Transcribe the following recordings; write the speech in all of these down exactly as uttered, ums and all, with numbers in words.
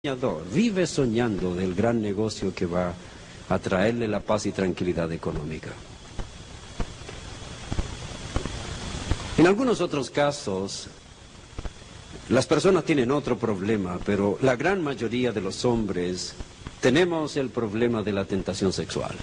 Soñador, vive soñando del gran negocio que va a traerle la paz y tranquilidad económica. En algunos otros casos, las personas tienen otro problema, pero la gran mayoría de los hombres tenemos el problema de la tentación sexual.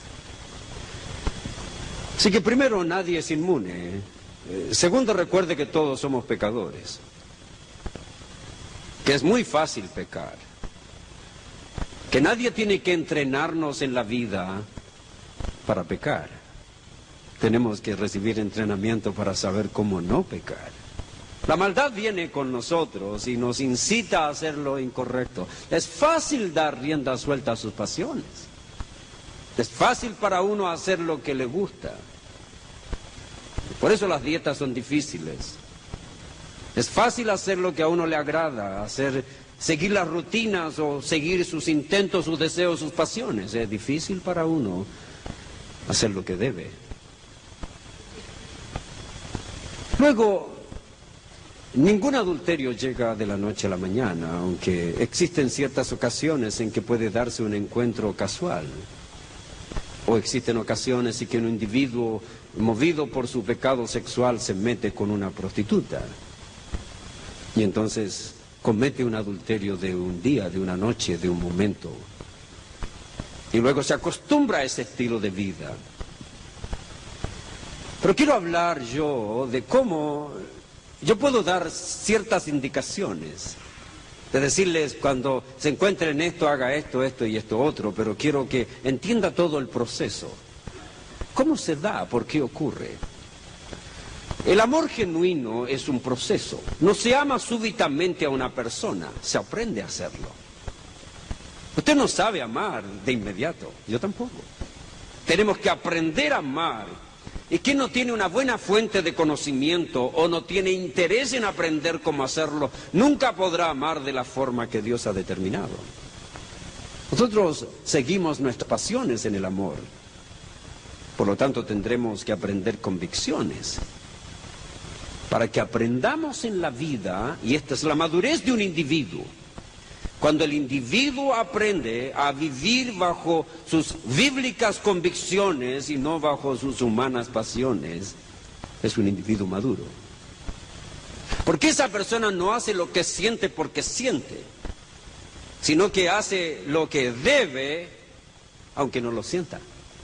Así que primero, nadie es inmune. Eh, segundo, recuerde que todos somos pecadores. Que es muy fácil pecar, que nadie tiene que entrenarnos en la vida para pecar. Tenemos que recibir entrenamiento para saber cómo no pecar. La maldad viene con nosotros y nos incita a hacer lo incorrecto. Es fácil dar rienda suelta a sus pasiones. Es fácil para uno hacer lo que le gusta. Por eso las dietas son difíciles. Es fácil hacer lo que a uno le agrada, hacer, seguir las rutinas o seguir sus intentos, sus deseos, sus pasiones. Es difícil para uno hacer lo que debe. Luego, ningún adulterio llega de la noche a la mañana, aunque existen ciertas ocasiones en que puede darse un encuentro casual. O existen ocasiones en que un individuo, movido por su pecado sexual, se mete con una prostituta. Y entonces comete un adulterio de un día, de una noche, de un momento. Y luego se acostumbra a ese estilo de vida. Pero quiero hablar yo de cómo yo puedo dar ciertas indicaciones. De decirles, cuando se encuentre en esto, haga esto, esto y esto otro. Pero quiero que entienda todo el proceso. ¿Cómo se da? ¿Por qué ocurre? El amor genuino es un proceso. No se ama súbitamente a una persona, se aprende a hacerlo. Usted no sabe amar de inmediato, yo tampoco. Tenemos que aprender a amar. Y quien no tiene una buena fuente de conocimiento o no tiene interés en aprender cómo hacerlo, nunca podrá amar de la forma que Dios ha determinado. Nosotros seguimos nuestras pasiones en el amor. Por lo tanto, tendremos que aprender convicciones. Para que aprendamos en la vida, y esta es la madurez de un individuo, cuando el individuo aprende a vivir bajo sus bíblicas convicciones y no bajo sus humanas pasiones, es un individuo maduro. Porque esa persona no hace lo que siente porque siente, sino que hace lo que debe, aunque no lo sienta.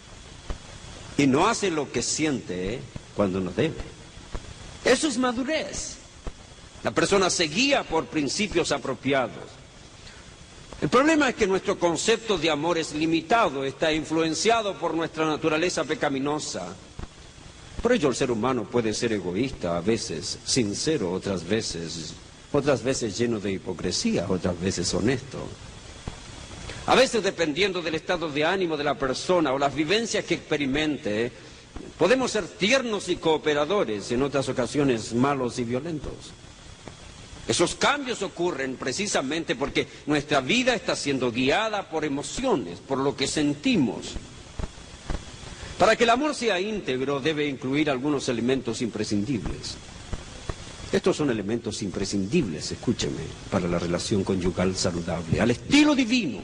Y no hace lo que siente cuando no debe. Eso es madurez. La persona se guía por principios apropiados. El problema es que nuestro concepto de amor es limitado, está influenciado por nuestra naturaleza pecaminosa. Por ello el ser humano puede ser egoísta, a veces sincero, otras veces, otras veces lleno de hipocresía, otras veces honesto. A veces, dependiendo del estado de ánimo de la persona o las vivencias que experimente, podemos ser tiernos y cooperadores, en otras ocasiones malos y violentos. Esos cambios ocurren precisamente porque nuestra vida está siendo guiada por emociones, por lo que sentimos. Para que el amor sea íntegro debe incluir algunos elementos imprescindibles. Estos son elementos imprescindibles, escúcheme, para la relación conyugal saludable, al estilo divino,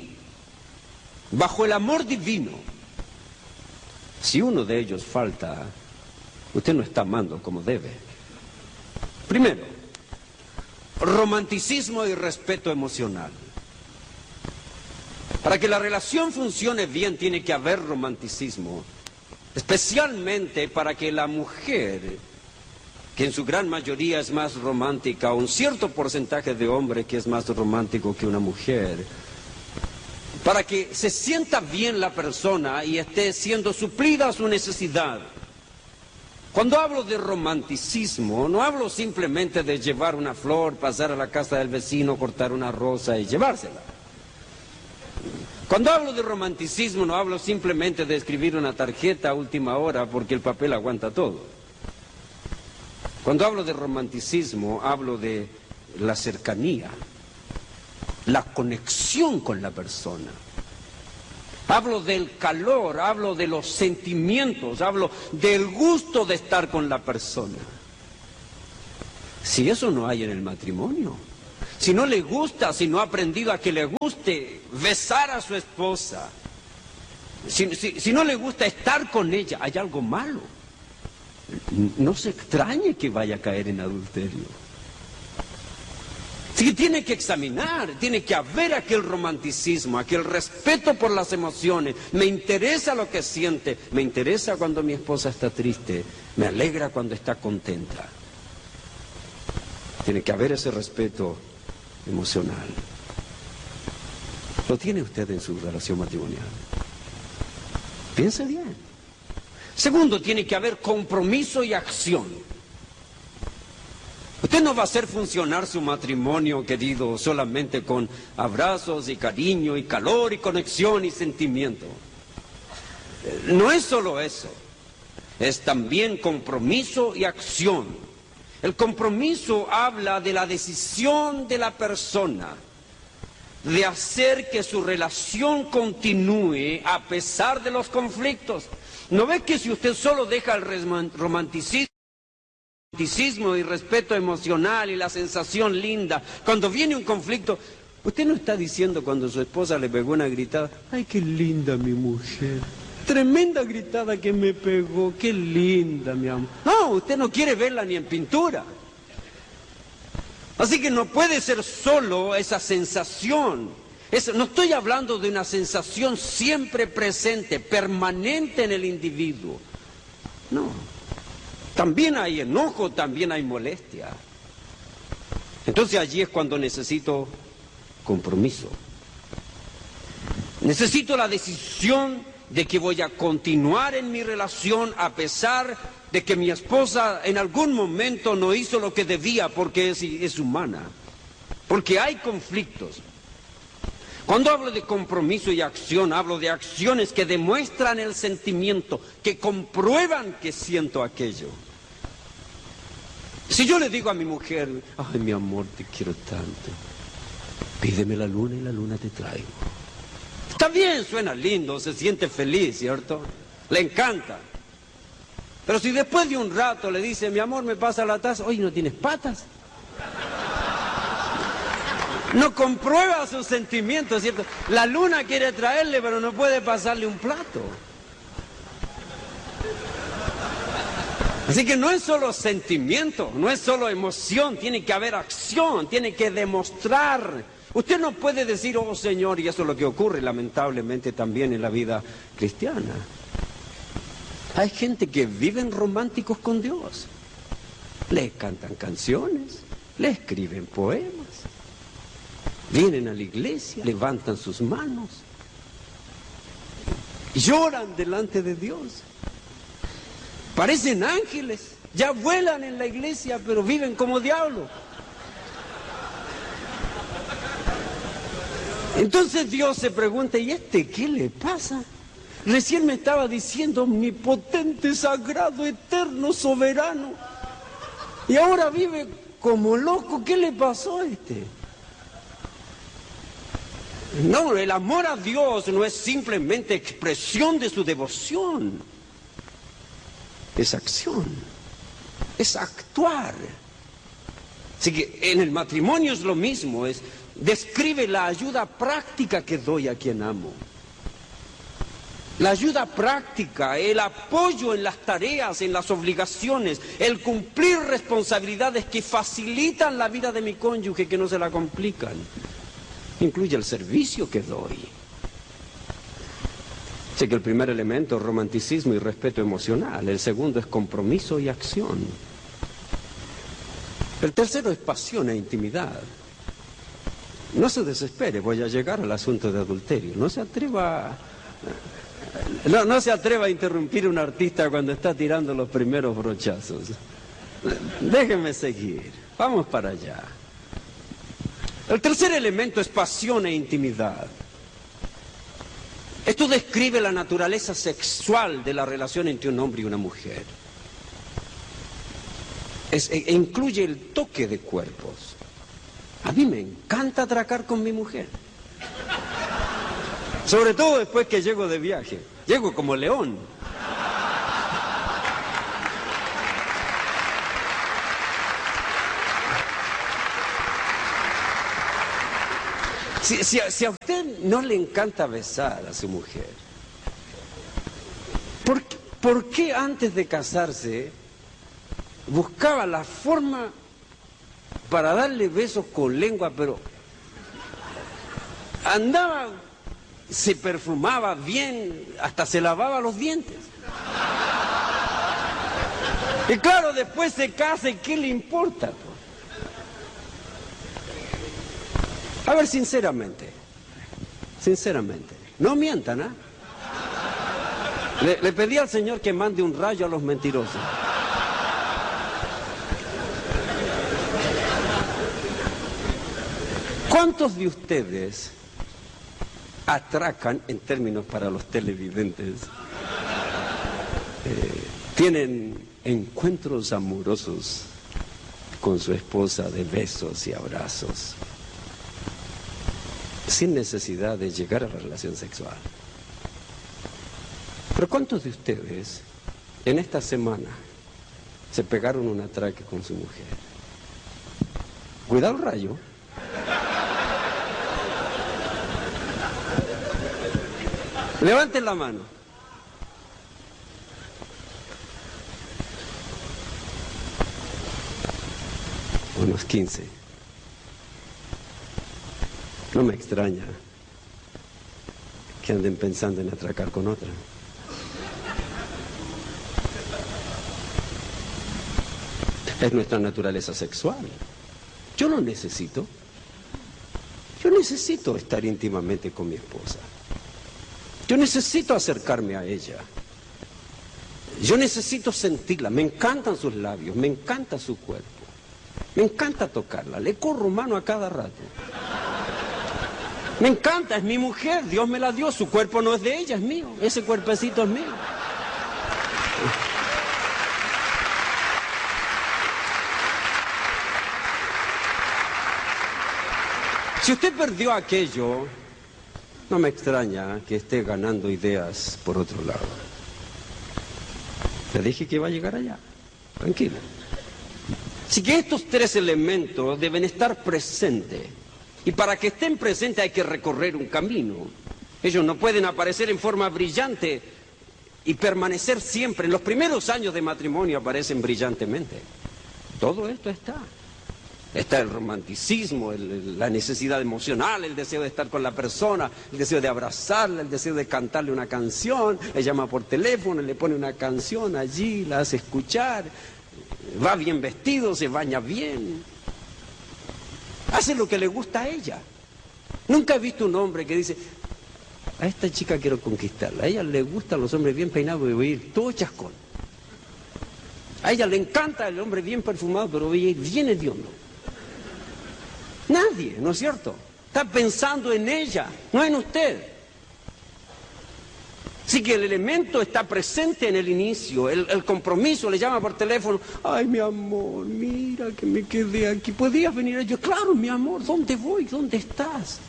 bajo el amor divino. Si uno de ellos falta, usted no está amando como debe. Primero, romanticismo y respeto emocional. Para que la relación funcione bien tiene que haber romanticismo, especialmente para que la mujer, que en su gran mayoría es más romántica, o un cierto porcentaje de hombre que es más romántico que una mujer, para que se sienta bien la persona y esté siendo suplida su necesidad. Cuando hablo de romanticismo, no hablo simplemente de llevar una flor, pasar a la casa del vecino, cortar una rosa y llevársela. Cuando hablo de romanticismo, no hablo simplemente de escribir una tarjeta a última hora porque el papel aguanta todo. Cuando hablo de romanticismo, hablo de la cercanía, la conexión con la persona. Hablo del calor, hablo de los sentimientos, hablo del gusto de estar con la persona. Si eso no hay en el matrimonio, si no le gusta, si no ha aprendido a que le guste besar a su esposa, si, si, si no le gusta estar con ella, hay algo malo. No se extrañe que vaya a caer en adulterio. Sí, tiene que examinar, tiene que haber aquel romanticismo, aquel respeto por las emociones. Me interesa lo que siente, me interesa cuando mi esposa está triste, me alegra cuando está contenta. Tiene que haber ese respeto emocional. ¿Lo tiene usted en su relación matrimonial? Piense bien. Segundo, tiene que haber compromiso y acción. Usted no va a hacer funcionar su matrimonio, querido, solamente con abrazos y cariño y calor y conexión y sentimiento. No es solo eso, es también compromiso y acción. El compromiso habla de la decisión de la persona de hacer que su relación continúe a pesar de los conflictos. ¿No ve que si usted solo deja el romanticismo, romanticismo y respeto emocional y la sensación linda, cuando viene un conflicto, usted no está diciendo cuando su esposa le pegó una gritada, ¡ay, qué linda mi mujer! Tremenda gritada que me pegó, qué linda mi amor. No, usted no quiere verla ni en pintura. Así que no puede ser solo esa sensación. Es, no estoy hablando de una sensación siempre presente, permanente en el individuo. No. También hay enojo, también hay molestia. Entonces allí es cuando necesito compromiso. Necesito la decisión de que voy a continuar en mi relación a pesar de que mi esposa en algún momento no hizo lo que debía porque es, es humana. Porque hay conflictos. Cuando hablo de compromiso y acción, hablo de acciones que demuestran el sentimiento, que comprueban que siento aquello. Si yo le digo a mi mujer, ay, mi amor, te quiero tanto, pídeme la luna y la luna te traigo. Está bien, suena lindo, se siente feliz, ¿cierto? Le encanta. Pero si después de un rato le dice, mi amor, me pasa la taza, oye, ¿no tienes patas? No comprueba sus sentimientos, ¿cierto? La luna quiere traerle, pero no puede pasarle un plato. Así que no es solo sentimiento, no es solo emoción, tiene que haber acción, tiene que demostrar. Usted no puede decir, oh Señor, y eso es lo que ocurre lamentablemente también en la vida cristiana. Hay gente que viven románticos con Dios. Le cantan canciones, le escriben poemas. Vienen a la iglesia, levantan sus manos, lloran delante de Dios. Parecen ángeles, ya vuelan en la iglesia, pero viven como diablos. Entonces Dios se pregunta, ¿y este qué le pasa? Recién me estaba diciendo omnipotente, sagrado, eterno, soberano. Y ahora vive como loco, ¿qué le pasó a este? No, el amor a Dios no es simplemente expresión de su devoción. Es acción, es actuar. Así que en el matrimonio es lo mismo, es, describe la ayuda práctica que doy a quien amo. La ayuda práctica, el apoyo en las tareas, en las obligaciones, el cumplir responsabilidades que facilitan la vida de mi cónyuge, que no se la complican. Incluye el servicio que doy. Así que el primer elemento es romanticismo y respeto emocional. El segundo es compromiso y acción. El tercero es pasión e intimidad. No se desespere, voy a llegar al asunto de adulterio. No se atreva a, no, no se atreva a interrumpir a un artista cuando está tirando los primeros brochazos. Déjenme seguir. Vamos para allá. El tercer elemento es pasión e intimidad. Esto describe la naturaleza sexual de la relación entre un hombre y una mujer. Es, e, e incluye el toque de cuerpos. A mí me encanta atracar con mi mujer. Sobre todo después que llego de viaje. Llego como león. Si, si, si a usted no le encanta besar a su mujer, ¿por qué, por qué antes de casarse buscaba la forma para darle besos con lengua, pero andaba, se perfumaba bien, hasta se lavaba los dientes? Y claro, después se casa y ¿qué le importa? A ver, sinceramente, sinceramente, no mientan, ¿ah? ¿eh? Le, le pedí al Señor que mande un rayo a los mentirosos. ¿Cuántos de ustedes atracan, en términos para los televidentes, eh, tienen encuentros amorosos con su esposa de besos y abrazos, sin necesidad de llegar a la relación sexual? Pero ¿cuántos de ustedes en esta semana se pegaron un atraque con su mujer? Cuidado el rayo. Levanten la mano. Unos quince. No me extraña que anden pensando en atracar con otra. Es nuestra naturaleza sexual. Yo no necesito. Yo necesito estar íntimamente con mi esposa. Yo necesito acercarme a ella. Yo necesito sentirla. Me encantan sus labios, me encanta su cuerpo. Me encanta tocarla. Le corro mano a cada rato. Me encanta, es mi mujer, Dios me la dio. Su cuerpo no es de ella, es mío. Ese cuerpecito es mío. Si usted perdió aquello, no me extraña que esté ganando ideas por otro lado. Le dije que iba a llegar allá. Tranquilo. Así que estos tres elementos deben estar presentes. Y para que estén presentes hay que recorrer un camino. Ellos no pueden aparecer en forma brillante y permanecer siempre. En los primeros años de matrimonio aparecen brillantemente. Todo esto está. Está el romanticismo, el, la necesidad emocional, el deseo de estar con la persona, el deseo de abrazarla, el deseo de cantarle una canción. Le llama por teléfono, le pone una canción allí, la hace escuchar. Va bien vestido, se baña bien. Hace lo que le gusta a ella. Nunca he visto un hombre que dice: a esta chica quiero conquistarla. A ella le gustan los hombres bien peinados y voy a ir todo chascón. A ella le encanta el hombre bien perfumado, pero voy a ir bien hediondo. Nadie, ¿no es cierto? Está pensando en ella, no en usted. Así que el elemento está presente en el inicio, el, el compromiso, le llama por teléfono: ay, mi amor, mira que me quedé aquí, ¿podías venir? Yo, claro, mi amor, ¿dónde voy? ¿Dónde estás?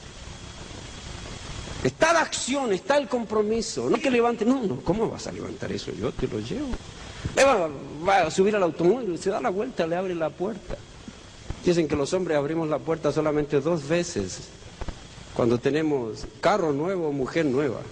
Está la acción, está el compromiso, no que levante, no, no, ¿cómo vas a levantar eso? Yo te lo llevo. Va, va a subir al automóvil, se da la vuelta, le abre la puerta. Dicen que los hombres abrimos la puerta solamente dos veces, cuando tenemos carro nuevo o mujer nueva.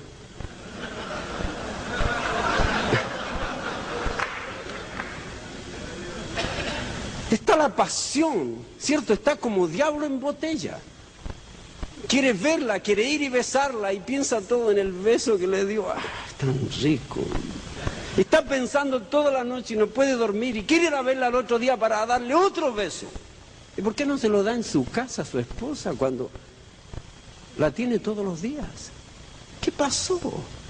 Está la pasión, ¿cierto? Está como diablo en botella. Quiere verla, quiere ir y besarla y piensa todo en el beso que le dio. ¡Ah, tan rico! Está pensando toda la noche y no puede dormir y quiere ir a verla al otro día para darle otro beso. ¿Y por qué no se lo da en su casa a su esposa cuando la tiene todos los días? ¿Qué pasó?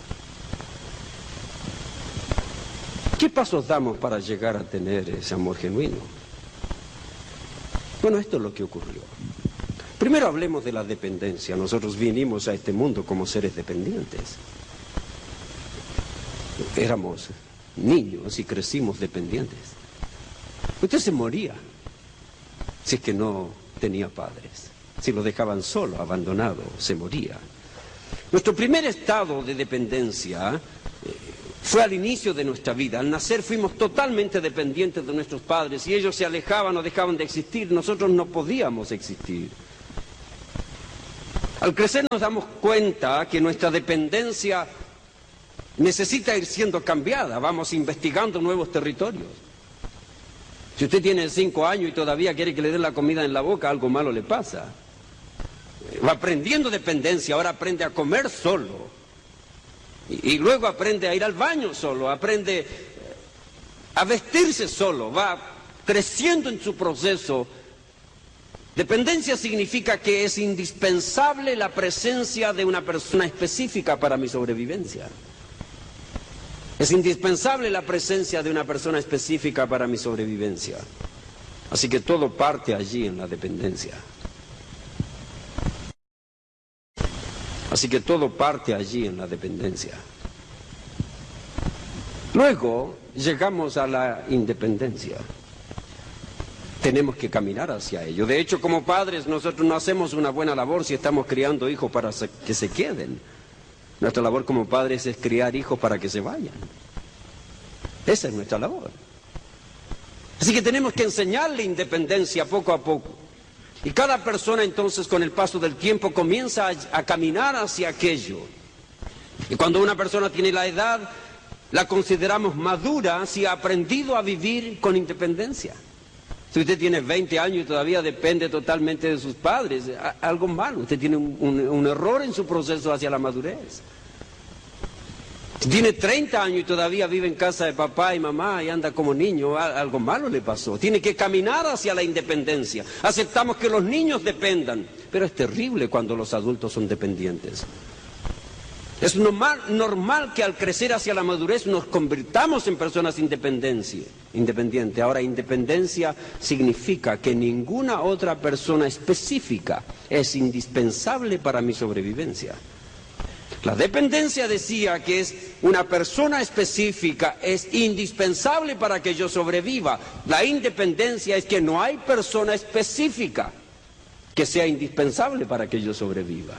¿Qué pasos damos para llegar a tener ese amor genuino? Bueno, esto es lo que ocurrió. Primero hablemos de la dependencia. Nosotros vinimos a este mundo como seres dependientes. Éramos niños y crecimos dependientes. Usted se moría si es que no tenía padres. Si lo dejaban solo, abandonado, se moría. Nuestro primer estado de dependencia eh, fue al inicio de nuestra vida. Al nacer fuimos totalmente dependientes de nuestros padres y ellos se alejaban o dejaban de existir. Nosotros no podíamos existir. Al crecer nos damos cuenta que nuestra dependencia necesita ir siendo cambiada, vamos investigando nuevos territorios. Si usted tiene cinco años y todavía quiere que le den la comida en la boca, algo malo le pasa. Va aprendiendo dependencia, ahora aprende a comer solo. Y, y luego aprende a ir al baño solo, aprende a vestirse solo, va creciendo en su proceso. Dependencia significa que es indispensable la presencia de una persona específica para mi sobrevivencia. Es indispensable la presencia de una persona específica para mi sobrevivencia. Así que todo parte allí en la dependencia. Así que todo parte allí en la dependencia. Luego llegamos a la independencia. Tenemos que caminar hacia ello. De hecho, como padres, nosotros no hacemos una buena labor si estamos criando hijos para que se queden. Nuestra labor como padres es criar hijos para que se vayan. Esa es nuestra labor. Así que tenemos que enseñarle independencia poco a poco. Y cada persona entonces con el paso del tiempo comienza a, a caminar hacia aquello. Y cuando una persona tiene la edad, la consideramos madura si ha aprendido a vivir con independencia. Si usted tiene veinte años y todavía depende totalmente de sus padres, algo malo, usted tiene un, un, un error en su proceso hacia la madurez. Si tiene treinta años y todavía vive en casa de papá y mamá y anda como niño, algo malo le pasó. Tiene que caminar hacia la independencia. Aceptamos que los niños dependan, pero es terrible cuando los adultos son dependientes. Es normal, normal que al crecer hacia la madurez nos convirtamos en personas independientes. Ahora, independencia significa que ninguna otra persona específica es indispensable para mi sobrevivencia. La dependencia decía que es una persona específica, es indispensable para que yo sobreviva. La independencia es que no hay persona específica que sea indispensable para que yo sobreviva.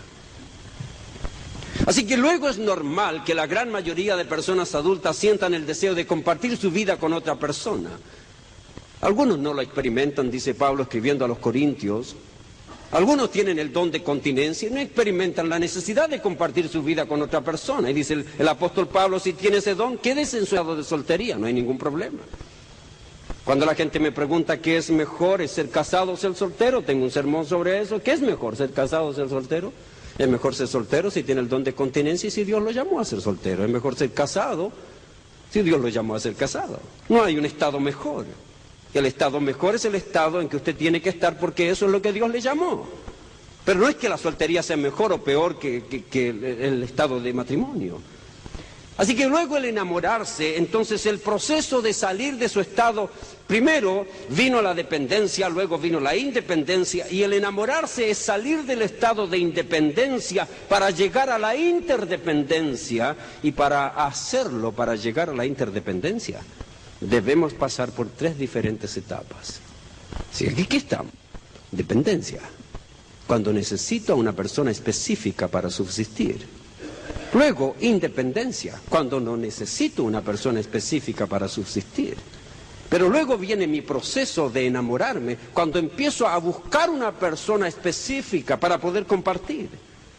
Así que luego es normal que la gran mayoría de personas adultas sientan el deseo de compartir su vida con otra persona. Algunos no lo experimentan, dice Pablo escribiendo a los Corintios. Algunos tienen el don de continencia y no experimentan la necesidad de compartir su vida con otra persona. Y dice el, el apóstol Pablo, si tiene ese don, quédese en su estado de soltería, no hay ningún problema. Cuando la gente me pregunta qué es mejor, es ser casado o ser soltero, tengo un sermón sobre eso. ¿Qué es mejor, ser casado o ser soltero? Es mejor ser soltero si tiene el don de continencia y si Dios lo llamó a ser soltero. Es mejor ser casado si Dios lo llamó a ser casado. No hay un estado mejor. El estado mejor es el estado en que usted tiene que estar porque eso es lo que Dios le llamó. Pero no es que la soltería sea mejor o peor que, que, que el, el estado de matrimonio. Así que luego el enamorarse, entonces el proceso de salir de su estado, primero vino la dependencia, luego vino la independencia, y el enamorarse es salir del estado de independencia para llegar a la interdependencia, y para hacerlo, para llegar a la interdependencia, debemos pasar por tres diferentes etapas. ¿Sí? Aquí ¿qué estamos? Dependencia, cuando necesito a una persona específica para subsistir. Luego, independencia, cuando no necesito una persona específica para subsistir. Pero luego viene mi proceso de enamorarme, cuando empiezo a buscar una persona específica para poder compartir.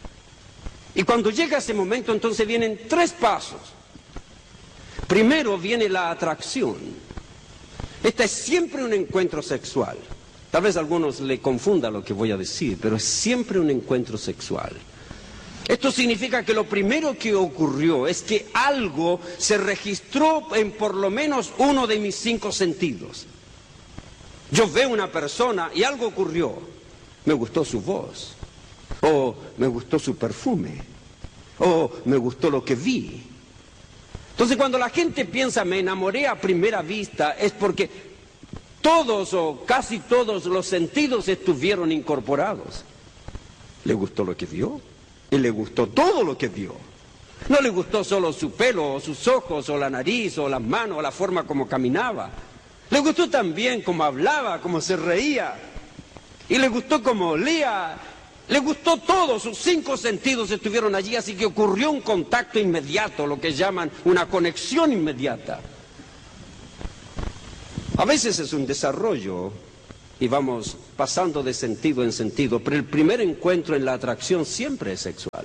Y cuando llega ese momento, entonces vienen tres pasos. Primero viene la atracción. Este es siempre un encuentro sexual. Tal vez a algunos le confunda lo que voy a decir, pero es siempre un encuentro sexual. Esto significa que lo primero que ocurrió es que algo se registró en por lo menos uno de mis cinco sentidos. Yo veo una persona y algo ocurrió. Me gustó su voz, o me gustó su perfume, o me gustó lo que vi. Entonces cuando la gente piensa me enamoré a primera vista es porque todos o casi todos los sentidos estuvieron incorporados. ¿Le gustó lo que vio? Y le gustó todo lo que vio. No le gustó solo su pelo, o sus ojos, o la nariz, o las manos, o la forma como caminaba. Le gustó también cómo hablaba, cómo se reía. Y le gustó cómo olía. Le gustó todo, sus cinco sentidos estuvieron allí, así que ocurrió un contacto inmediato, lo que llaman una conexión inmediata. A veces es un desarrollo y vamos pasando de sentido en sentido, pero el primer encuentro en la atracción siempre es sexual.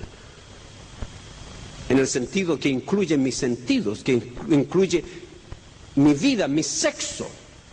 En el sentido que incluye mis sentidos, que incluye mi vida, mi sexo.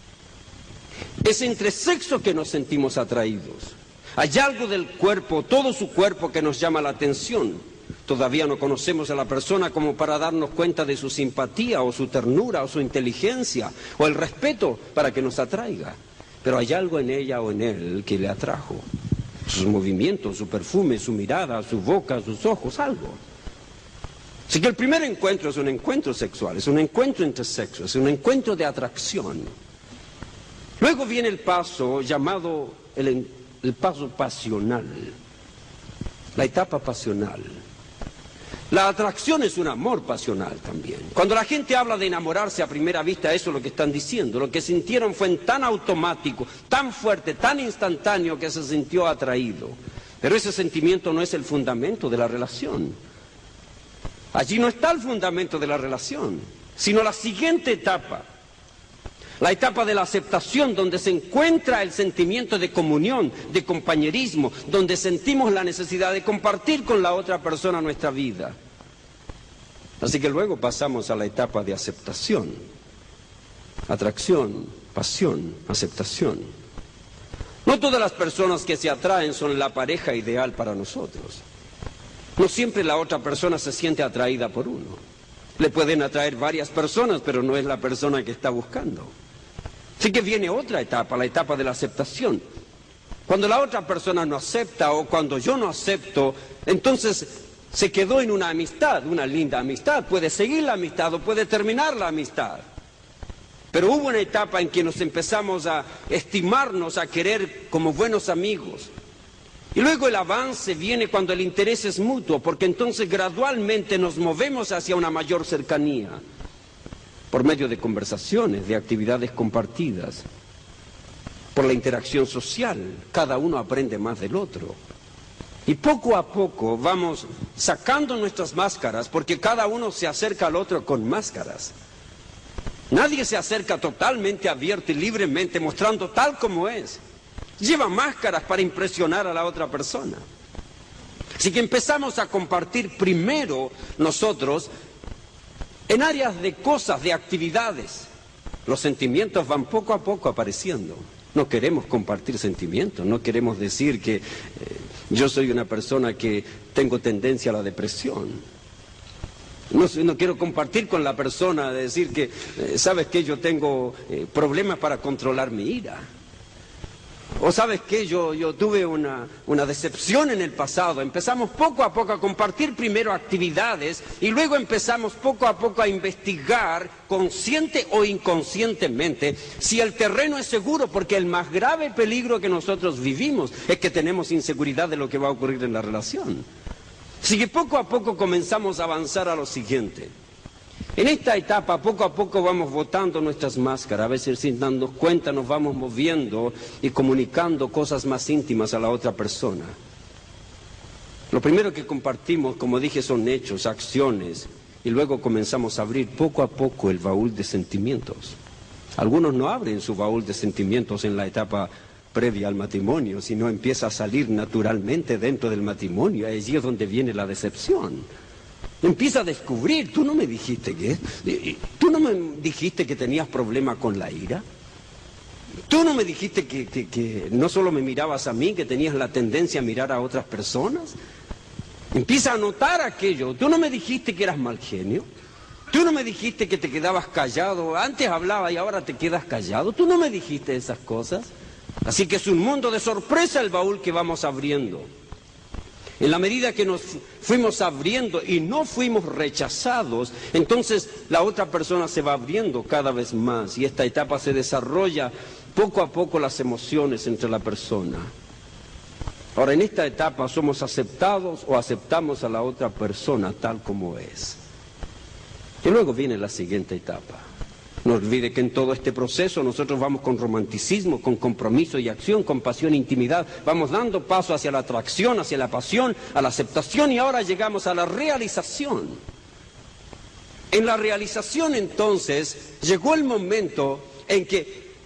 Es entre sexo que nos sentimos atraídos. Hay algo del cuerpo, todo su cuerpo, que nos llama la atención. Todavía no conocemos a la persona como para darnos cuenta de su simpatía o su ternura o su inteligencia o el respeto para que nos atraiga. Pero hay algo en ella o en él que le atrajo. Sus movimientos, su perfume, su mirada, su boca, sus ojos, algo. Así que el primer encuentro es un encuentro sexual, es un encuentro entre sexos, es un encuentro de atracción. Luego viene el paso llamado el, el paso pasional, la etapa pasional. La atracción es un amor pasional también. Cuando la gente habla de enamorarse a primera vista, eso es lo que están diciendo. Lo que sintieron fue tan automático, tan fuerte, tan instantáneo que se sintió atraído. Pero ese sentimiento no es el fundamento de la relación. Allí no está el fundamento de la relación, sino la siguiente etapa. La etapa de la aceptación, donde se encuentra el sentimiento de comunión, de compañerismo, donde sentimos la necesidad de compartir con la otra persona nuestra vida. Así que luego pasamos a la etapa de aceptación, atracción, pasión, aceptación. No todas las personas que se atraen son la pareja ideal para nosotros. No siempre la otra persona se siente atraída por uno. Le pueden atraer varias personas, pero no es la persona que está buscando. Así que viene otra etapa, la etapa de la aceptación. Cuando la otra persona no acepta o cuando yo no acepto, entonces se quedó en una amistad, una linda amistad. Puede seguir la amistad o puede terminar la amistad. Pero hubo una etapa en que nos empezamos a estimarnos, a querer como buenos amigos. Y luego el avance viene cuando el interés es mutuo, porque entonces gradualmente nos movemos hacia una mayor cercanía. Por medio de conversaciones, de actividades compartidas, por la interacción social, cada uno aprende más del otro. Y poco a poco vamos sacando nuestras máscaras, porque cada uno se acerca al otro con máscaras. Nadie se acerca totalmente abierto y libremente, mostrando tal como es. Lleva máscaras para impresionar a la otra persona. Así que empezamos a compartir primero nosotros en áreas de cosas, de actividades. Los sentimientos van poco a poco apareciendo. No queremos compartir sentimientos, no queremos decir que eh, yo soy una persona que tengo tendencia a la depresión. No, no quiero compartir con la persona, decir que, eh, ¿sabes qué? Yo tengo eh, problemas para controlar mi ira. O sabes qué, yo, yo tuve una, una decepción en el pasado. Empezamos poco a poco a compartir primero actividades y luego empezamos poco a poco a investigar, consciente o inconscientemente, si el terreno es seguro, porque el más grave peligro que nosotros vivimos es que tenemos inseguridad de lo que va a ocurrir en la relación. Así que poco a poco comenzamos a avanzar a lo siguiente. En esta etapa, poco a poco vamos botando nuestras máscaras, a veces sin darnos cuenta nos vamos moviendo y comunicando cosas más íntimas a la otra persona. Lo primero que compartimos, como dije, son hechos, acciones, y luego comenzamos a abrir poco a poco el baúl de sentimientos. Algunos no abren su baúl de sentimientos en la etapa previa al matrimonio, sino empieza a salir naturalmente dentro del matrimonio, allí es donde viene la decepción. Empieza a descubrir, tú no me dijiste que, tú no me dijiste que tenías problema con la ira, tú no me dijiste que, que, que no solo me mirabas a mí, que tenías la tendencia a mirar a otras personas. Empieza a notar aquello, tú no me dijiste que eras mal genio, tú no me dijiste que te quedabas callado, antes hablaba y ahora te quedas callado, tú no me dijiste esas cosas. Así que es un mundo de sorpresa el baúl que vamos abriendo. En la medida que nos fuimos abriendo y no fuimos rechazados, entonces la otra persona se va abriendo cada vez más y esta etapa se desarrolla poco a poco las emociones entre la persona. Ahora, en esta etapa somos aceptados o aceptamos a la otra persona tal como es. Y luego viene la siguiente etapa. No olvide que en todo este proceso nosotros vamos con romanticismo, con compromiso y acción, con pasión e intimidad. Vamos dando paso hacia la atracción, hacia la pasión, a la aceptación y ahora llegamos a la realización. En la realización entonces llegó el momento en que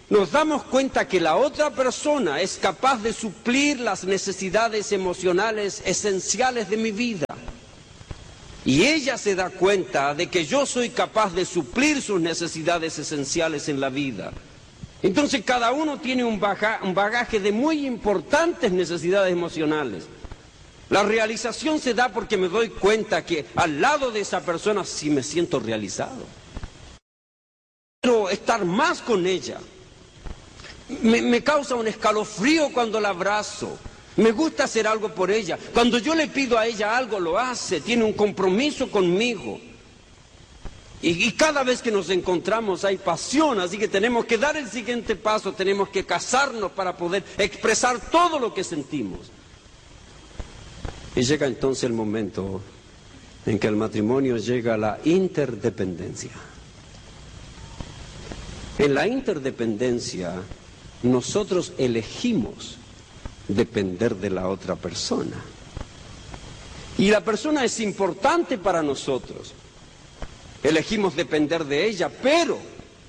nos damos cuenta que la otra persona es capaz de suplir las necesidades emocionales esenciales de mi vida. Y ella se da cuenta de que yo soy capaz de suplir sus necesidades esenciales en la vida. Entonces cada uno tiene un bagaje, un bagaje de muy importantes necesidades emocionales. La realización se da porque me doy cuenta que al lado de esa persona sí me siento realizado. Quiero estar más con ella. Me, me causa un escalofrío cuando la abrazo. Me gusta hacer algo por ella. Cuando yo le pido a ella algo, lo hace. Tiene un compromiso conmigo. Y, y cada vez que nos encontramos hay pasión. Así que tenemos que dar el siguiente paso. Tenemos que casarnos para poder expresar todo lo que sentimos. Y llega entonces el momento en que el matrimonio llega a la interdependencia. En la interdependencia, nosotros elegimos depender de la otra persona. Y la persona es importante para nosotros. Elegimos depender de ella, pero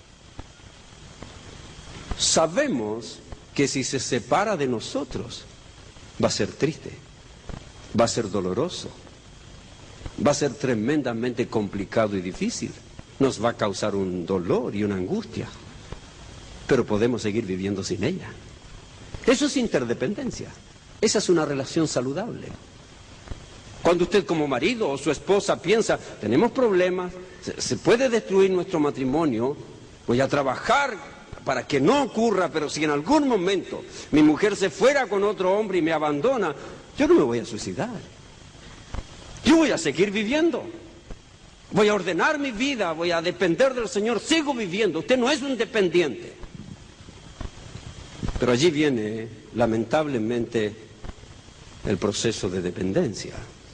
sabemos que si se separa de nosotros, va a ser triste, va a ser doloroso, va a ser tremendamente complicado y difícil. Nos va a causar un dolor y una angustia, pero podemos seguir viviendo sin ella. Eso es interdependencia. Esa es una relación saludable. Cuando usted como marido o su esposa piensa, tenemos problemas, se, se puede destruir nuestro matrimonio, voy a trabajar para que no ocurra, pero si en algún momento mi mujer se fuera con otro hombre y me abandona, yo no me voy a suicidar. Yo voy a seguir viviendo. Voy a ordenar mi vida, voy a depender del Señor, sigo viviendo. Usted no es un dependiente. Pero allí viene, lamentablemente, el proceso de dependencia.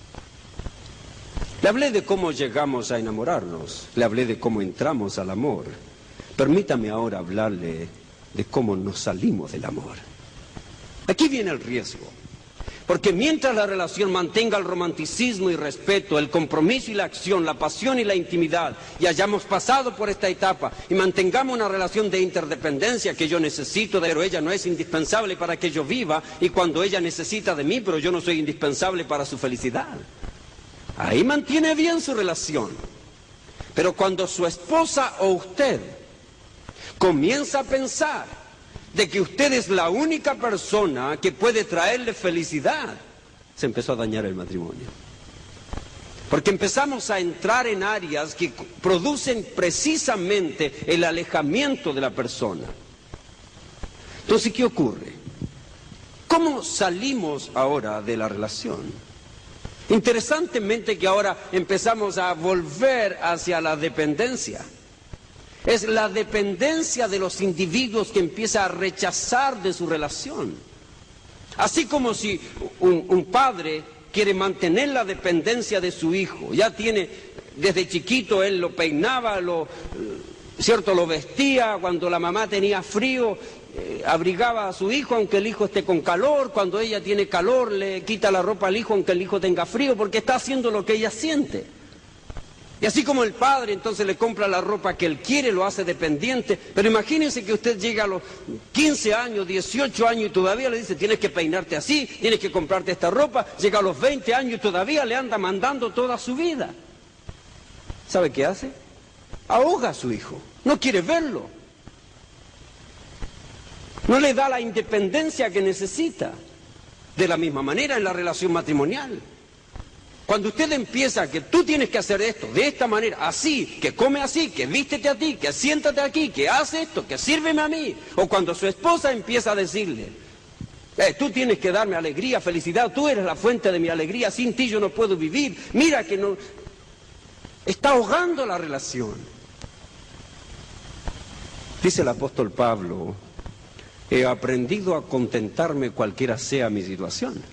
Le hablé de cómo llegamos a enamorarnos, le hablé de cómo entramos al amor. Permítame ahora hablarle de cómo nos salimos del amor. Aquí viene el riesgo. Porque mientras la relación mantenga el romanticismo y respeto, el compromiso y la acción, la pasión y la intimidad, y hayamos pasado por esta etapa y mantengamos una relación de interdependencia que yo necesito, pero ella no es indispensable para que yo viva, y cuando ella necesita de mí, pero yo no soy indispensable para su felicidad. Ahí mantiene bien su relación. Pero cuando su esposa o usted comienza a pensar de que usted es la única persona que puede traerle felicidad, se empezó a dañar el matrimonio. Porque empezamos a entrar en áreas que producen precisamente el alejamiento de la persona. Entonces, ¿qué ocurre? ¿Cómo salimos ahora de la relación? Interesantemente que ahora empezamos a volver hacia la dependencia. Es la dependencia de los individuos que empieza a rechazar de su relación. Así como si un, un padre quiere mantener la dependencia de su hijo. Ya tiene, desde chiquito él lo peinaba, lo, cierto, lo vestía, cuando la mamá tenía frío, eh, abrigaba a su hijo aunque el hijo esté con calor, cuando ella tiene calor le quita la ropa al hijo aunque el hijo tenga frío, porque está haciendo lo que ella siente. Y así como el padre entonces le compra la ropa que él quiere, lo hace dependiente, pero imagínense que usted llega a los quince años, dieciocho años y todavía le dice, tienes que peinarte así, tienes que comprarte esta ropa, llega a los veinte años y todavía le anda mandando toda su vida. ¿Sabe qué hace? Ahoga a su hijo, no quiere verlo, no le da la independencia que necesita. De la misma manera en la relación matrimonial. Cuando usted empieza que tú tienes que hacer esto, de esta manera, así, que come así, que vístete a ti, que siéntate aquí, que hace esto, que sírveme a mí, o cuando su esposa empieza a decirle, eh, tú tienes que darme alegría, felicidad, tú eres la fuente de mi alegría, sin ti yo no puedo vivir, mira que no... Está ahogando la relación. Dice el apóstol Pablo, he aprendido a contentarme cualquiera sea mi situación.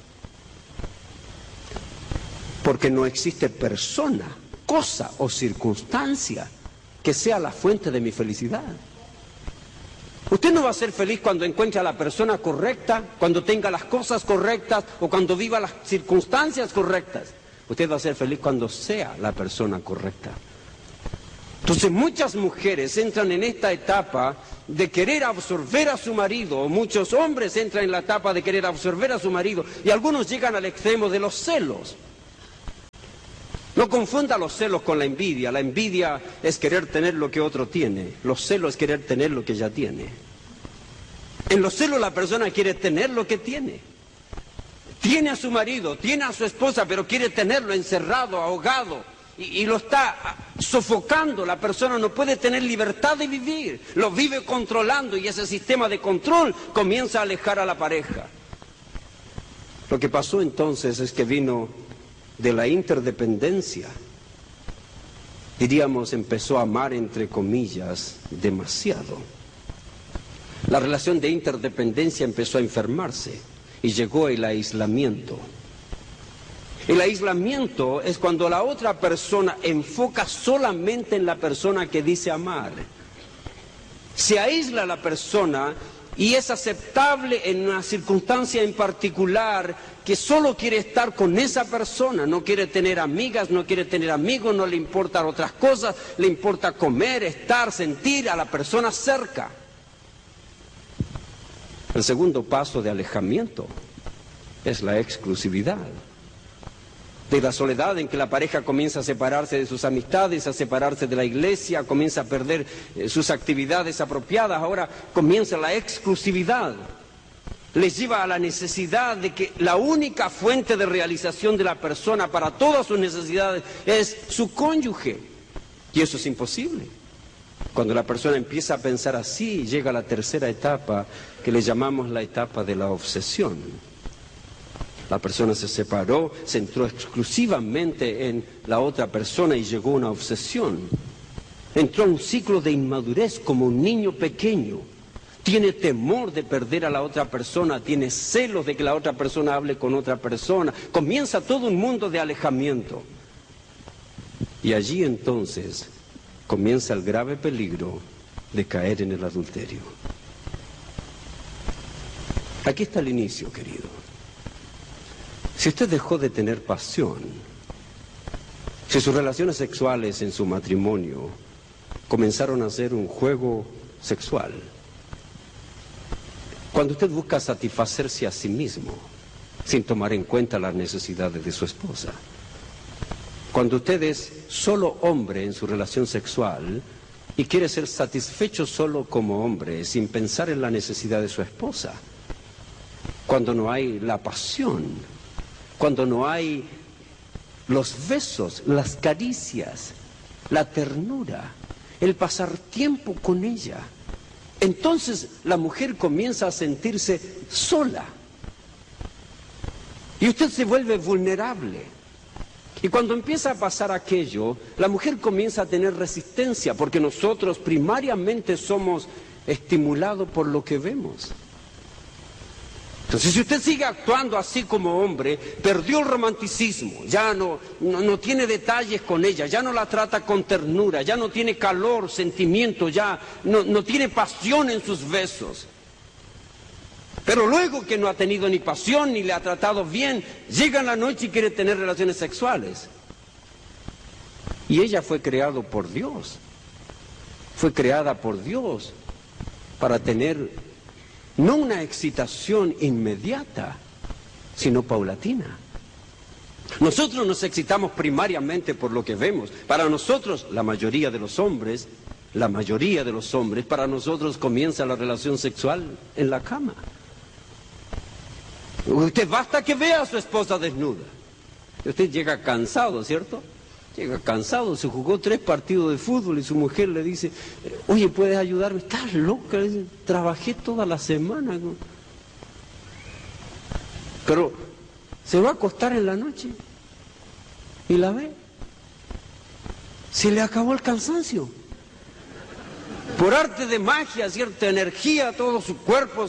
Porque no existe persona, cosa o circunstancia que sea la fuente de mi felicidad. Usted no va a ser feliz cuando encuentre a la persona correcta, cuando tenga las cosas correctas o cuando viva las circunstancias correctas. Usted va a ser feliz cuando sea la persona correcta. Entonces muchas mujeres entran en esta etapa de querer absorber a su marido, o muchos hombres entran en la etapa de querer absorber a su marido, y algunos llegan al extremo de los celos. No confunda los celos con la envidia. La envidia es querer tener lo que otro tiene. Los celos es querer tener lo que ya tiene. En los celos la persona quiere tener lo que tiene. Tiene a su marido, tiene a su esposa, pero quiere tenerlo encerrado, ahogado, y, y lo está sofocando. La persona no puede tener libertad de vivir, lo vive controlando, y ese sistema de control comienza a alejar a la pareja. Lo que pasó entonces es que vino de la interdependencia, diríamos, empezó a amar entre comillas demasiado. La relación de interdependencia empezó a enfermarse y llegó el aislamiento. El aislamiento es cuando la otra persona enfoca solamente en la persona que dice amar. Se aísla la persona y es aceptable en una circunstancia en particular que solo quiere estar con esa persona, no quiere tener amigas, no quiere tener amigos, no le importan otras cosas, le importa comer, estar, sentir a la persona cerca. El segundo paso de alejamiento es la exclusividad. De la soledad en que la pareja comienza a separarse de sus amistades, a separarse de la iglesia, comienza a perder eh, sus actividades apropiadas, ahora comienza la exclusividad. Les lleva a la necesidad de que la única fuente de realización de la persona para todas sus necesidades es su cónyuge. Y eso es imposible. Cuando la persona empieza a pensar así, llega a la tercera etapa, que le llamamos la etapa de la obsesión. La persona se separó, se centró exclusivamente en la otra persona y llegó a una obsesión. Entró a un ciclo de inmadurez como un niño pequeño. Tiene temor de perder a la otra persona, tiene celos de que la otra persona hable con otra persona. Comienza todo un mundo de alejamiento. Y allí entonces comienza el grave peligro de caer en el adulterio. Aquí está el inicio, querido. Si usted dejó de tener pasión, si sus relaciones sexuales en su matrimonio comenzaron a ser un juego sexual, cuando usted busca satisfacerse a sí mismo, sin tomar en cuenta las necesidades de su esposa, cuando usted es solo hombre en su relación sexual y quiere ser satisfecho solo como hombre, sin pensar en la necesidad de su esposa, cuando no hay la pasión, cuando no hay los besos, las caricias, la ternura, el pasar tiempo con ella, entonces la mujer comienza a sentirse sola. Y usted se vuelve vulnerable. Y cuando empieza a pasar aquello, la mujer comienza a tener resistencia, porque nosotros primariamente somos estimulados por lo que vemos. Entonces, si usted sigue actuando así como hombre, perdió el romanticismo, ya no, no, no tiene detalles con ella, ya no la trata con ternura, ya no tiene calor, sentimiento, ya no, no tiene pasión en sus besos. Pero luego que no ha tenido ni pasión ni le ha tratado bien, llega en la noche y quiere tener relaciones sexuales. Y ella fue creada por Dios, fue creada por Dios para tener no una excitación inmediata, sino paulatina. Nosotros nos excitamos primariamente por lo que vemos. Para nosotros, la mayoría de los hombres, la mayoría de los hombres, para nosotros comienza la relación sexual en la cama. Usted basta que vea a su esposa desnuda. Usted llega cansado, ¿cierto? Llega cansado, se jugó tres partidos de fútbol y su mujer le dice, oye, ¿puedes ayudarme? Estás loca, trabajé toda la semana. Pero se va a acostar en la noche y la ve. Se le acabó el cansancio. Por arte de magia, cierta energía, todo su cuerpo.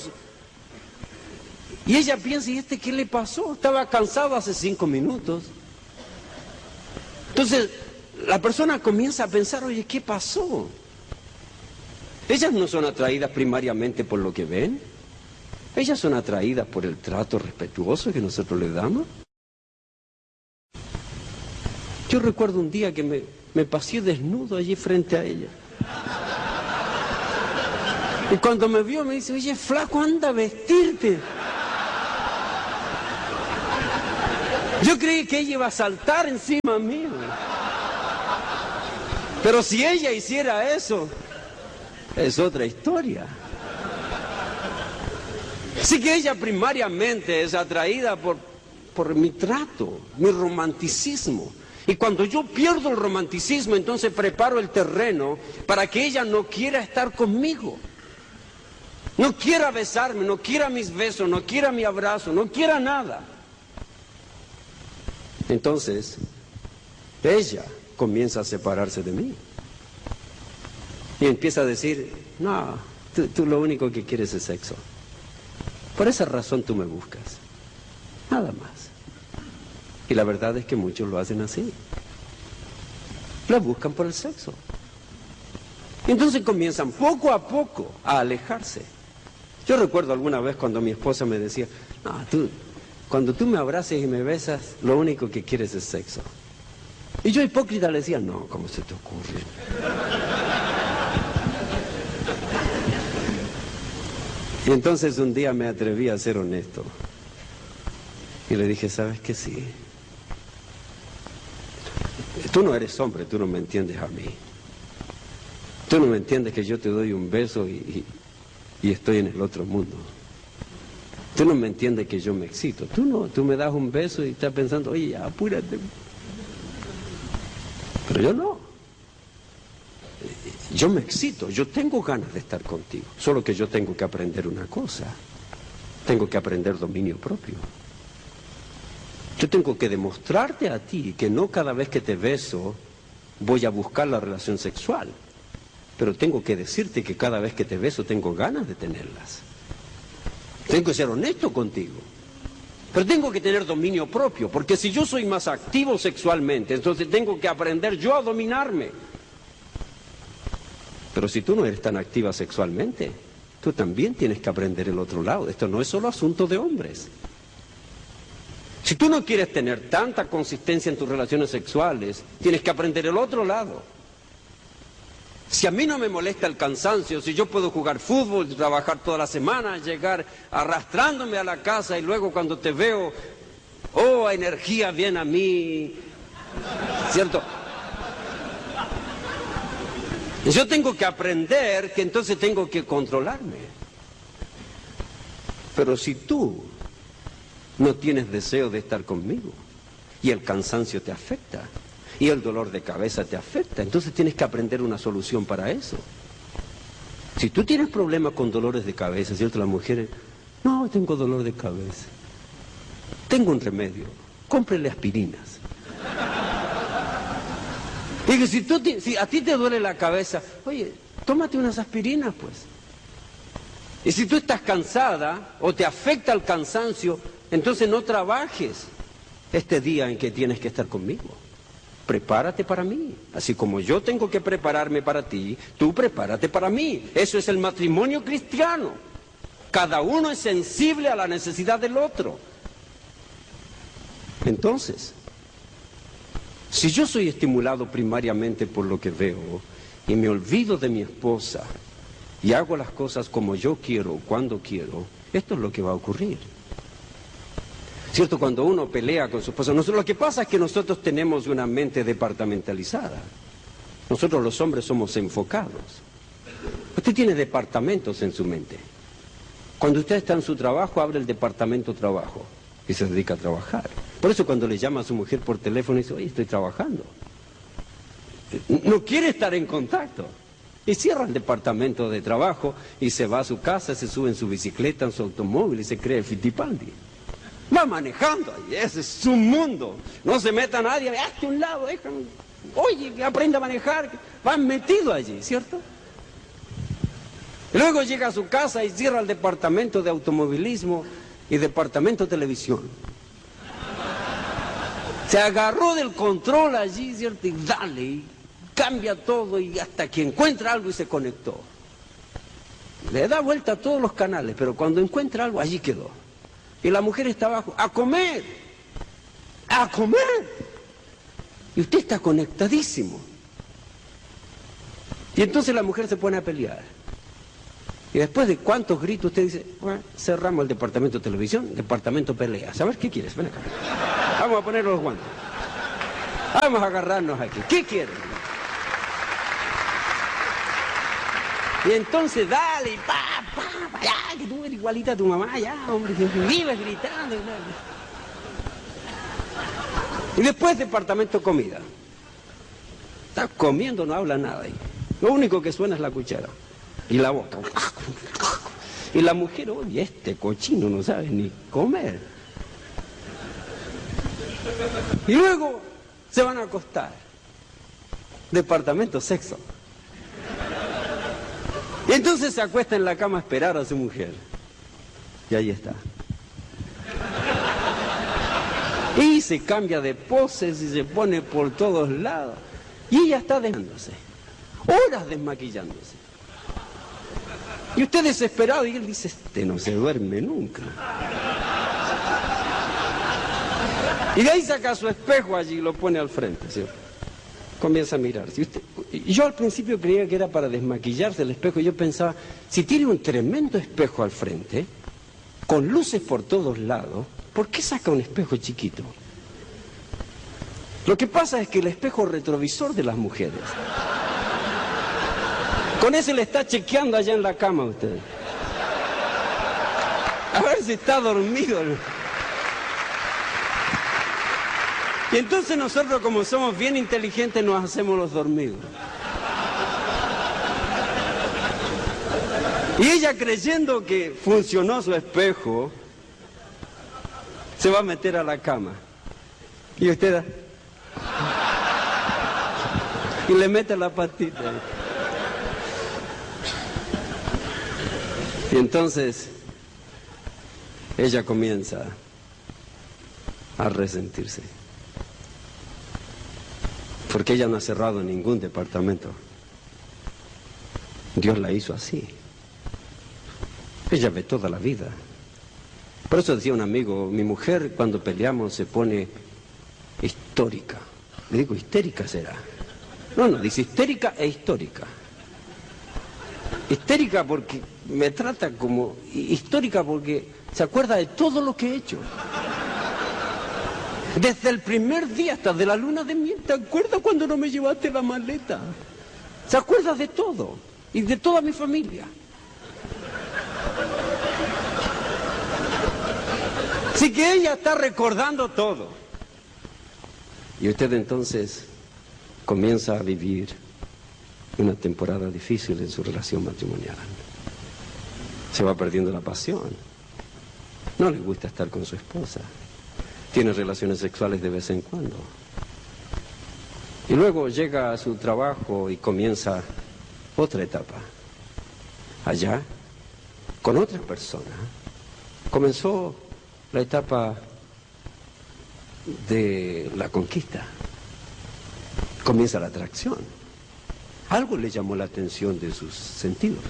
Y ella piensa, ¿y este qué le pasó? Estaba cansado hace cinco minutos. Entonces, la persona comienza a pensar, oye, ¿qué pasó? Ellas no son atraídas primariamente por lo que ven. Ellas son atraídas por el trato respetuoso que nosotros les damos. Yo recuerdo un día que me, me pasé desnudo allí frente a ella. Y cuando me vio me dice, oye, flaco, anda a vestirte. Yo creí que ella iba a saltar encima mío. Pero si ella hiciera eso, es otra historia. Así que ella primariamente es atraída por, por mi trato, mi romanticismo. Y cuando yo pierdo el romanticismo, entonces preparo el terreno para que ella no quiera estar conmigo. No quiera besarme, no quiera mis besos, no quiera mi abrazo, no quiera nada. Entonces, ella comienza a separarse de mí. Y empieza a decir, no, tú, tú lo único que quieres es sexo. Por esa razón tú me buscas. Nada más. Y la verdad es que muchos lo hacen así. La buscan por el sexo. Y entonces comienzan poco a poco a alejarse. Yo recuerdo alguna vez cuando mi esposa me decía, no, tú, cuando tú me abraces y me besas, lo único que quieres es sexo. Y yo hipócrita le decía, no, ¿cómo se te ocurre? Y entonces un día me atreví a ser honesto. Y le dije, ¿sabes qué? Sí. Tú no eres hombre, tú no me entiendes a mí. Tú no me entiendes que yo te doy un beso y, y, y estoy en el otro mundo. Tú no me entiendes que yo me excito. Tú no, tú me das un beso y estás pensando, oye, ya, apúrate. Pero yo no. Yo me excito, yo tengo ganas de estar contigo. Solo que yo tengo que aprender una cosa. Tengo que aprender dominio propio. Yo tengo que demostrarte a ti que no cada vez que te beso voy a buscar la relación sexual. Pero tengo que decirte que cada vez que te beso tengo ganas de tenerlas. Tengo que ser honesto contigo. Pero tengo que tener dominio propio, porque si yo soy más activo sexualmente, entonces tengo que aprender yo a dominarme. Pero si tú no eres tan activa sexualmente, tú también tienes que aprender el otro lado. Esto no es solo asunto de hombres. Si tú no quieres tener tanta consistencia en tus relaciones sexuales, tienes que aprender el otro lado. Si a mí no me molesta el cansancio, si yo puedo jugar fútbol, trabajar toda la semana, llegar arrastrándome a la casa y luego cuando te veo, oh, energía viene a mí, ¿cierto? Yo tengo que aprender que entonces tengo que controlarme. Pero si tú no tienes deseo de estar conmigo y el cansancio te afecta y el dolor de cabeza te afecta, entonces tienes que aprender una solución para eso. Si tú tienes problemas con dolores de cabeza, ¿cierto? Las mujeres, no, tengo dolor de cabeza. Tengo un remedio, cómprele aspirinas. Y que si, tú te, si a ti te duele la cabeza, oye, tómate unas aspirinas, pues. Y si tú estás cansada o te afecta el cansancio, entonces no trabajes este día en que tienes que estar conmigo. Prepárate para mí. Así como yo tengo que prepararme para ti, tú prepárate para mí. Eso es el matrimonio cristiano. Cada uno es sensible a la necesidad del otro. Entonces, si yo soy estimulado primariamente por lo que veo y me olvido de mi esposa y hago las cosas como yo quiero, cuando quiero, esto es lo que va a ocurrir. ¿Cierto? Cuando uno pelea con su esposa, nosotros, lo que pasa es que nosotros tenemos una mente departamentalizada. Nosotros los hombres somos enfocados. Usted tiene departamentos en su mente. Cuando usted está en su trabajo, abre el departamento trabajo y se dedica a trabajar. Por eso cuando le llama a su mujer por teléfono y dice, oye, estoy trabajando. No quiere estar en contacto. Y cierra el departamento de trabajo y se va a su casa, se sube en su bicicleta, en su automóvil y se cree Fittipaldi. Va manejando ahí, ese es su mundo. No se meta nadie, hazte a un lado, déjame. Oye, que aprenda a manejar. Van metido allí, ¿cierto? Y luego llega a su casa y cierra el departamento de automovilismo y departamento de televisión. Se agarró del control allí, ¿cierto? Y dale, y cambia todo y hasta que encuentra algo y se conectó. Le da vuelta a todos los canales, pero cuando encuentra algo, allí quedó. Y la mujer está abajo, a comer, a comer. Y usted está conectadísimo. Y entonces la mujer se pone a pelear. Y después de cuántos gritos usted dice, bueno, cerramos el departamento de televisión, departamento pelea. ¿Sabes qué quieres? Ven acá. Vamos a poner los guantes. Vamos a agarrarnos aquí. ¿Qué quieres? Y entonces dale, pa, pa, pa, ya, que tú eres igualita a tu mamá, ya, hombre, que vives gritando. Y después departamento comida. Estás comiendo, no habla nada ahí. Lo único que suena es la cuchara y la boca. Y la mujer, oye, este cochino no sabe ni comer. Y luego se van a acostar. Departamento sexo. Y entonces se acuesta en la cama a esperar a su mujer. Y ahí está. Y se cambia de poses y se pone por todos lados. Y ella está desmaquillándose. Horas desmaquillándose. Y usted desesperado, y él dice, este no se duerme nunca. Y de ahí saca su espejo allí y lo pone al frente, ¿sí? Comienza a mirar. Si usted, yo al principio creía que era para desmaquillarse el espejo, y yo pensaba, si tiene un tremendo espejo al frente, con luces por todos lados, ¿por qué saca un espejo chiquito? Lo que pasa es que el espejo retrovisor de las mujeres, con ese le está chequeando allá en la cama a usted. A ver si está dormido. Y entonces nosotros, como somos bien inteligentes, nos hacemos los dormidos. Y ella, creyendo que funcionó su espejo, se va a meter a la cama. Y usted... y le mete la patita. Y entonces ella comienza a resentirse. Porque ella no ha cerrado ningún departamento. Dios la hizo así. Ella ve toda la vida. Por eso decía un amigo, mi mujer cuando peleamos se pone histórica. Le digo, histérica será. No, no, dice histérica e histórica. Histérica porque me trata como... histórica porque se acuerda de todo lo que he hecho. Desde el primer día hasta de la luna de miel. ¿Te acuerdas cuando no me llevaste la maleta? Se acuerda de todo. Y de toda mi familia. Así que ella está recordando todo. Y usted entonces comienza a vivir una temporada difícil en su relación matrimonial. Se va perdiendo la pasión. No le gusta estar con su esposa. Tiene relaciones sexuales de vez en cuando. Y luego llega a su trabajo y comienza otra etapa. Allá, con otra persona, comenzó la etapa de la conquista. Comienza la atracción. Algo le llamó la atención de sus sentidos.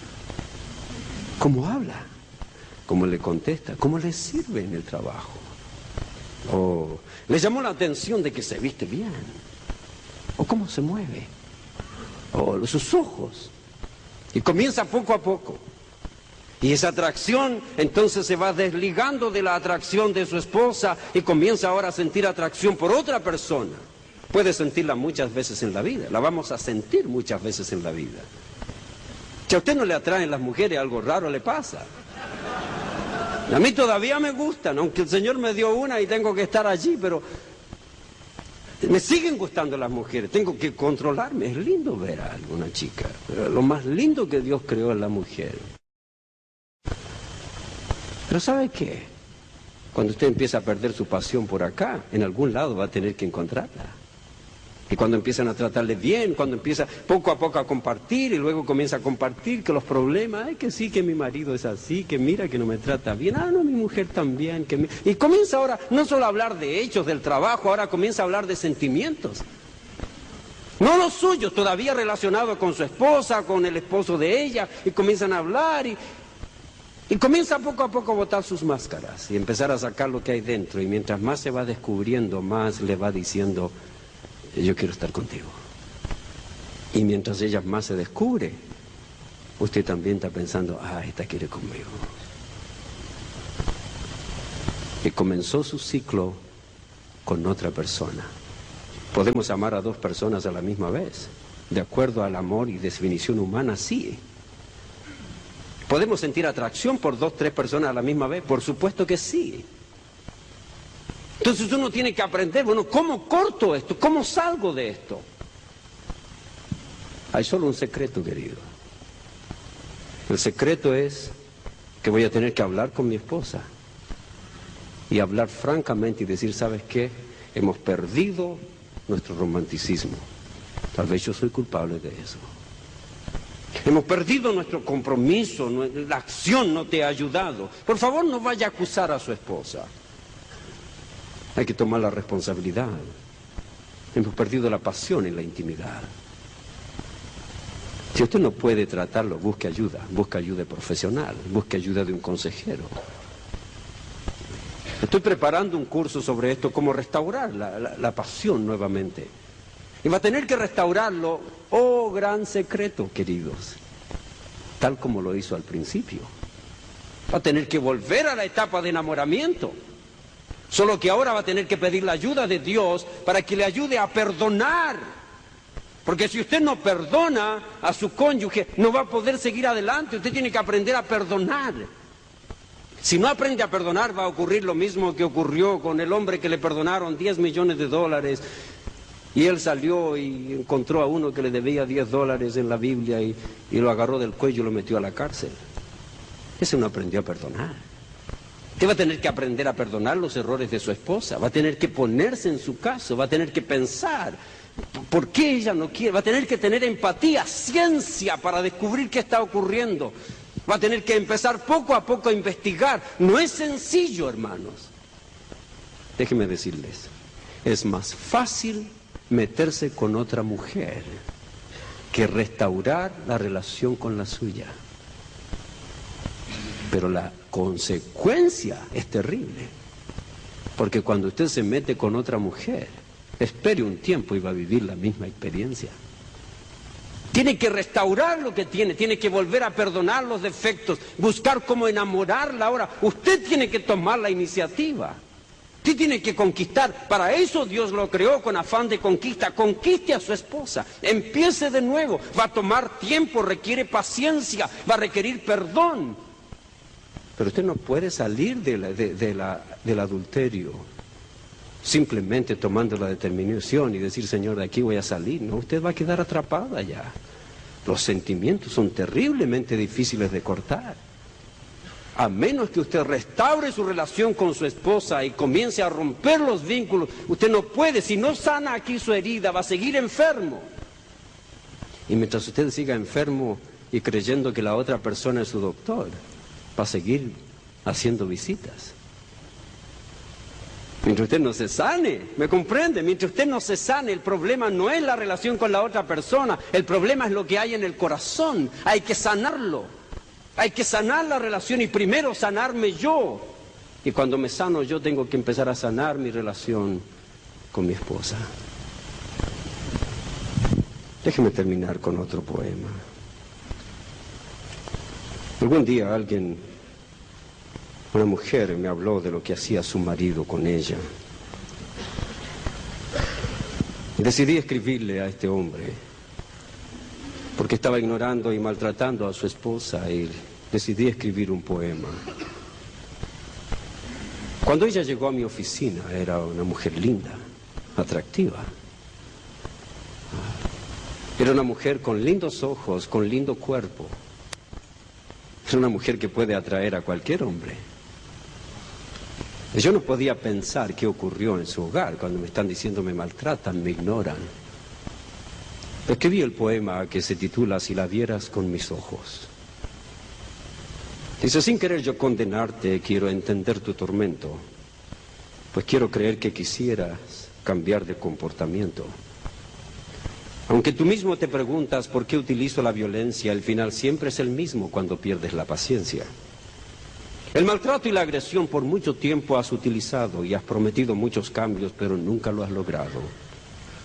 Cómo habla, cómo le contesta, cómo le sirve en el trabajo. O le llamó la atención de que se viste bien. O cómo se mueve. O sus ojos. Y comienza poco a poco. Y esa atracción entonces se va desligando de la atracción de su esposa y comienza ahora a sentir atracción por otra persona. Puede sentirla muchas veces en la vida, la vamos a sentir muchas veces en la vida. Si a usted no le atraen las mujeres, algo raro le pasa. A mí todavía me gustan, aunque el Señor me dio una y tengo que estar allí, pero me siguen gustando las mujeres, tengo que controlarme. Es lindo ver a alguna chica, pero lo más lindo que Dios creó es la mujer. Pero ¿sabe qué? Cuando usted empieza a perder su pasión por acá, en algún lado va a tener que encontrarla. Y cuando empiezan a tratarle bien, cuando empieza poco a poco a compartir y luego comienza a compartir que los problemas, ay, que sí, que mi marido es así, que mira que no me trata bien, ah, no, mi mujer también, que me... Y comienza ahora no solo a hablar de hechos, del trabajo, ahora comienza a hablar de sentimientos. No los suyos, todavía relacionados con su esposa, con el esposo de ella, y comienzan a hablar y... Y comienza poco a poco a botar sus máscaras y empezar a sacar lo que hay dentro. Y mientras más se va descubriendo, más le va diciendo, yo quiero estar contigo. Y mientras ella más se descubre, usted también está pensando, ah, esta quiere conmigo. Y comenzó su ciclo con otra persona. ¿Podemos amar a dos personas a la misma vez? De acuerdo al amor y definición humana, sí. ¿Podemos sentir atracción por dos, tres personas a la misma vez? Por supuesto que sí. Entonces uno tiene que aprender, bueno, ¿cómo corto esto? ¿Cómo salgo de esto? Hay solo un secreto, querido. El secreto es que voy a tener que hablar con mi esposa y hablar francamente y decir, ¿sabes qué? Hemos perdido nuestro romanticismo. Tal vez yo soy culpable de eso. Hemos perdido nuestro compromiso, la acción no te ha ayudado. Por favor, no vaya a acusar a su esposa. Hay que tomar la responsabilidad. Hemos perdido la pasión en la intimidad. Si usted no puede tratarlo, busque ayuda, busque ayuda profesional, busque ayuda de un consejero. Estoy preparando un curso sobre esto, cómo restaurar la, la, la pasión nuevamente. Y va a tener que restaurarlo, oh gran secreto, queridos, tal como lo hizo al principio. Va a tener que volver a la etapa de enamoramiento. Solo que ahora va a tener que pedir la ayuda de Dios para que le ayude a perdonar. Porque si usted no perdona a su cónyuge, no va a poder seguir adelante. Usted tiene que aprender a perdonar. Si no aprende a perdonar, va a ocurrir lo mismo que ocurrió con el hombre que le perdonaron diez millones de dólares. Y él salió y encontró a uno que le debía diez dólares en la Biblia y, y lo agarró del cuello y lo metió a la cárcel. Ese no aprendió a perdonar. Usted va a tener que aprender a perdonar los errores de su esposa. Va a tener que ponerse en su caso. Va a tener que pensar. ¿Por qué ella no quiere? Va a tener que tener empatía, ciencia para descubrir qué está ocurriendo. Va a tener que empezar poco a poco a investigar. No es sencillo, hermanos. Déjenme decirles, es más fácil meterse con otra mujer que restaurar la relación con la suya. Pero la consecuencia es terrible. Porque cuando usted se mete con otra mujer, espere un tiempo y va a vivir la misma experiencia. Tiene que restaurar lo que tiene, tiene que volver a perdonar los defectos, buscar cómo enamorarla. Ahora, usted tiene que tomar la iniciativa. Usted tiene que conquistar. Para eso Dios lo creó con afán de conquista. Conquiste a su esposa. Empiece de nuevo. Va a tomar tiempo, requiere paciencia, va a requerir perdón. Pero usted no puede salir de la, de, de la, del adulterio simplemente tomando la determinación y decir, Señor, de aquí voy a salir. No, usted va a quedar atrapada ya. Los sentimientos son terriblemente difíciles de cortar. A menos que usted restaure su relación con su esposa y comience a romper los vínculos, usted no puede. Si no sana aquí su herida, va a seguir enfermo. Y mientras usted siga enfermo y creyendo que la otra persona es su doctor, va a seguir haciendo visitas. Mientras usted no se sane, ¿me comprende? Mientras usted no se sane, el problema no es la relación con la otra persona, el problema es lo que hay en el corazón. Hay que sanarlo, hay que sanar la relación y primero sanarme yo. Y cuando me sano yo tengo que empezar a sanar mi relación con mi esposa. Déjeme terminar con otro poema. Algún día alguien... Una mujer me habló de lo que hacía su marido con ella. Decidí escribirle a este hombre, porque estaba ignorando y maltratando a su esposa, y decidí escribir un poema. Cuando ella llegó a mi oficina, era una mujer linda, atractiva. Era una mujer con lindos ojos, con lindo cuerpo. Era una mujer que puede atraer a cualquier hombre. Yo no podía pensar qué ocurrió en su hogar cuando me están diciendo me maltratan, me ignoran. Escribí el poema que se titula Si la vieras con mis ojos. Dice, sin querer yo condenarte, quiero entender tu tormento, pues quiero creer que quisieras cambiar de comportamiento. Aunque tú mismo te preguntas por qué utilizo la violencia, el final siempre es el mismo cuando pierdes la paciencia. El maltrato y la agresión por mucho tiempo has utilizado y has prometido muchos cambios, pero nunca lo has logrado.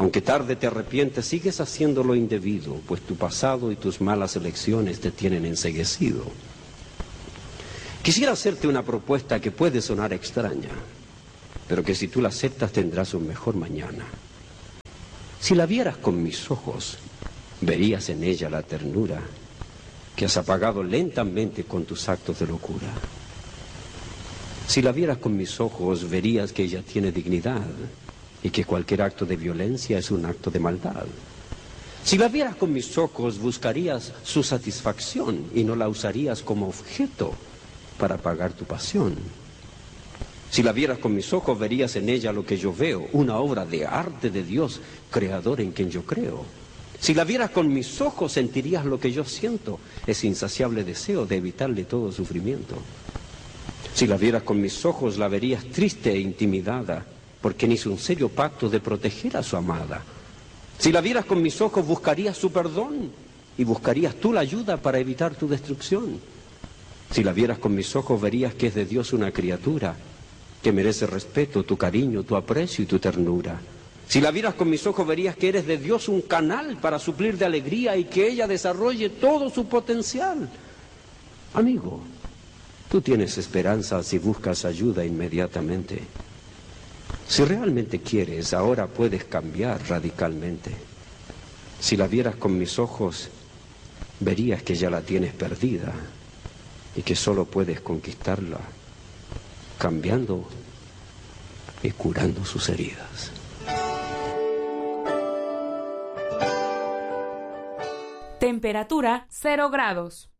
Aunque tarde te arrepientes, sigues haciendo lo indebido, pues tu pasado y tus malas elecciones te tienen enceguecido. Quisiera hacerte una propuesta que puede sonar extraña, pero que si tú la aceptas tendrás un mejor mañana. Si la vieras con mis ojos, verías en ella la ternura que has apagado lentamente con tus actos de locura. Si la vieras con mis ojos, verías que ella tiene dignidad y que cualquier acto de violencia es un acto de maldad. Si la vieras con mis ojos, buscarías su satisfacción y no la usarías como objeto para pagar tu pasión. Si la vieras con mis ojos, verías en ella lo que yo veo, una obra de arte de Dios, creador en quien yo creo. Si la vieras con mis ojos, sentirías lo que yo siento, ese insaciable deseo de evitarle todo sufrimiento. Si la vieras con mis ojos, la verías triste e intimidada, porque hizo un serio pacto de proteger a su amada. Si la vieras con mis ojos, buscarías su perdón y buscarías tú la ayuda para evitar tu destrucción. Si la vieras con mis ojos, verías que es de Dios una criatura que merece respeto, tu cariño, tu aprecio y tu ternura. Si la vieras con mis ojos, verías que eres de Dios un canal para suplir de alegría y que ella desarrolle todo su potencial. Amigo, tú tienes esperanza si buscas ayuda inmediatamente. Si realmente quieres, ahora puedes cambiar radicalmente. Si la vieras con mis ojos, verías que ya la tienes perdida y que solo puedes conquistarla cambiando y curando sus heridas. Temperatura cero grados.